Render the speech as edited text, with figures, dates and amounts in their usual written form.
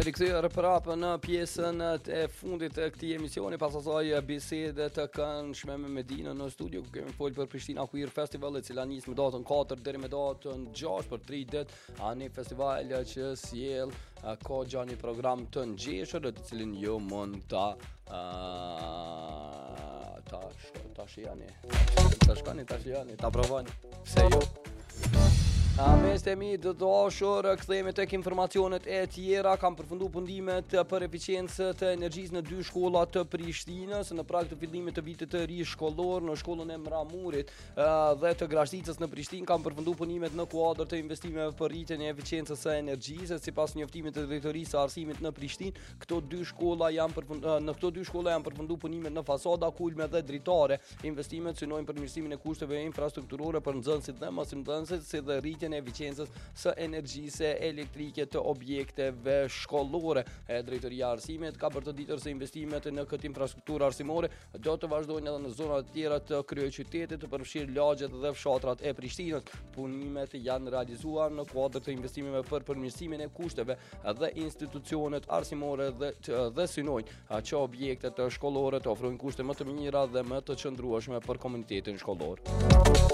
Jemi rikthyer prapë në pjesën e fundit të këtij emisioni, pas asaj bisede të këndshme me Medinën në studio, ku kemi folur për Prishtina Queer Festival, e cila nis me datën 4 deri me datën 6 për 3 ditë. Ani festival që sjell ka gjani program të ngjeshur, të cilin ju mund ta shihani, ta provoni. Pse jo? Mes të mi të dashur, kthehemi tek informacionet e tjera. Kam përfunduar pundimet për eficiencë të energjisë në 2 shkolla të Prishtinës në prag të fillimit të vitit të ri shkollor në shkollën e Mramurit dhe të Grashticës në Prishtinë. Kam përfunduar punimet në kuadër të investimeve për rritjen e eficiencës së energjisë. Sipas njoftimit të drejtorisë së arsimit në Prishtinë, në këto 2 shkolla janë përfunduar punimet në fasada, kulme dhe dritare. Investimet synojnë përmirësimin e kushteve infrastrukturore për nxënësit dhe mësimdhënësit, si dhe rritjen e eficiencës së energjisë elektrike të objekteve shkollore. Drejtoria e Arsimit ka bërtëditur se investimet në këtë infrastrukturë arsimore do të vazhdojnë edhe në zonat të tjera të kryeqytetit, të përfshirë lagjet dhe fshatrat e Prishtinës. Punimet janë realizuar në kuadër të investimeve për përmirësimin e kushteve dhe institucionet arsimore dhe synojnë që objektet shkollore të ofrojnë kushte më të mira dhe më të qëndrueshme për komunitetin shkollor.